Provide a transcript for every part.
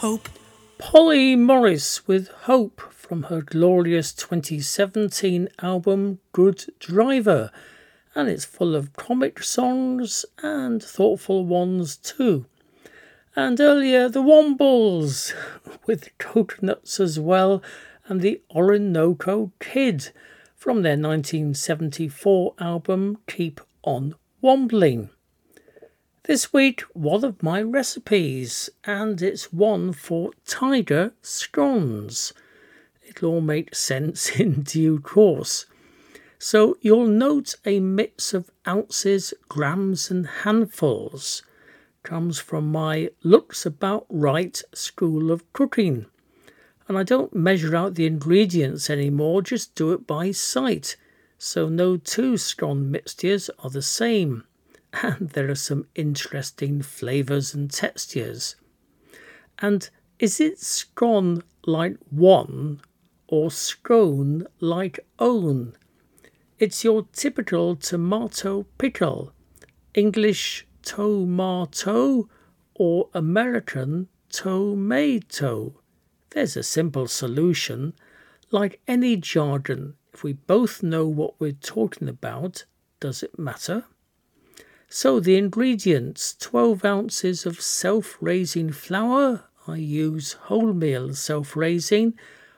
Hope. Polly Morris with Hope from her glorious 2017 album Good Driver, and it's full of comic songs and thoughtful ones too. And earlier the Wombles with Coconuts as well, and the Orinoco Kid from their 1974 album Keep On Wombling. This week, one of my recipes, and it's one for tiger scones. It'll all make sense in due course. So you'll note a mix of ounces, grams and handfuls. Comes from my Looks About Right school of cooking. And I don't measure out the ingredients anymore, just do it by sight. So no two scone mixtures are the same. And there are some interesting flavours and textures. And is it scone like one or scone like own? It's your typical tomato pickle, English tomato or American tomato. There's a simple solution. Like any jargon, if we both know what we're talking about, does it matter? So the ingredients: 12 ounces of self-raising flour. I use wholemeal self-raising.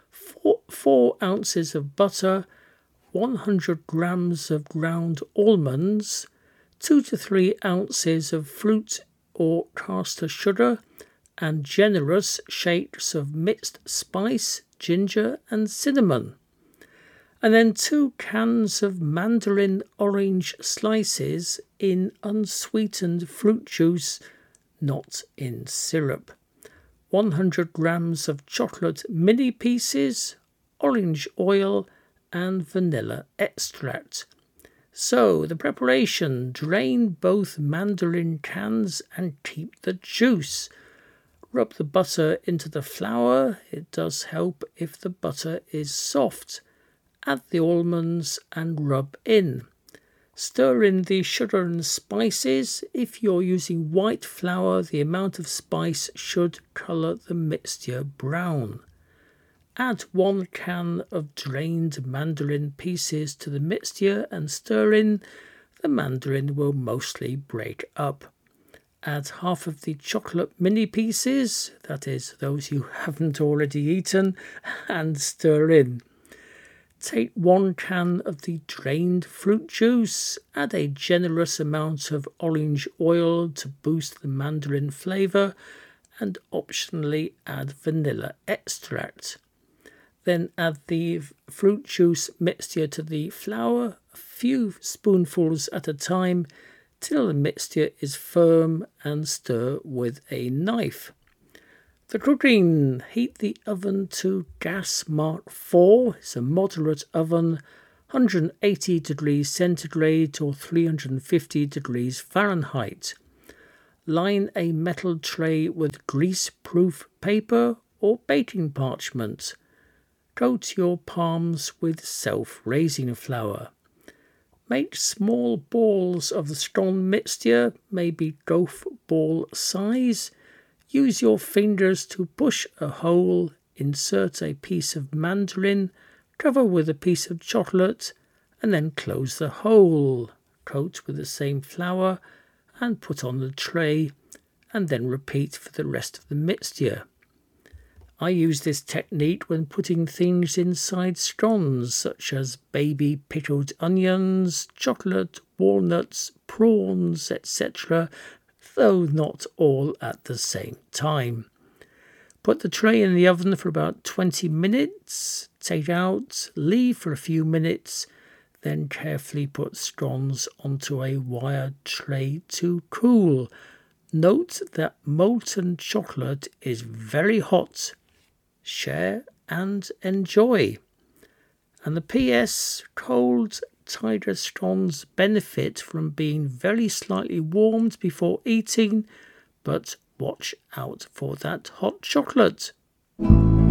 4 ounces of butter. 100 grams of ground almonds. 2 to 3 ounces of fruit or caster sugar. And generous shakes of mixed spice, ginger and cinnamon. And then 2 cans of mandarin orange slices in unsweetened fruit juice, not in syrup. 100 grams of chocolate mini pieces, orange oil and vanilla extract. So the preparation: drain both mandarin cans and keep the juice. Rub the butter into the flour. It does help if the butter is soft. Add the almonds and rub in. Stir in the sugar and spices. If you're using white flour, the amount of spice should colour the mixture brown. Add 1 can of drained mandarin pieces to the mixture and stir in. The mandarin will mostly break up. Add half of the chocolate mini pieces, that is, those you haven't already eaten, and stir in. Take 1 can of the drained fruit juice, add a generous amount of orange oil to boost the mandarin flavour, and optionally add vanilla extract. Then add the fruit juice mixture to the flour, a few spoonfuls at a time, till the mixture is firm, and stir with a knife. The cooking: heat the oven to gas mark 4. It's a moderate oven, 180 degrees centigrade or 350 degrees Fahrenheit. Line a metal tray with grease-proof paper or baking parchment. Coat your palms with self-raising flour. Make small balls of the scone mixture, maybe golf ball size. Use your fingers to push a hole, insert a piece of mandarin, cover with a piece of chocolate, and then close the hole. Coat with the same flour and put on the tray, and then repeat for the rest of the mixture. I use this technique when putting things inside scones, such as baby pickled onions, chocolate, walnuts, prawns, etc., though not all at the same time. Put the tray in the oven for about 20 minutes, take out, leave for a few minutes, then carefully put scones onto a wire tray to cool. Note that molten chocolate is very hot. Share and enjoy. And the PS: cold tiger scones benefit from being very slightly warmed before eating, but watch out for that hot chocolate.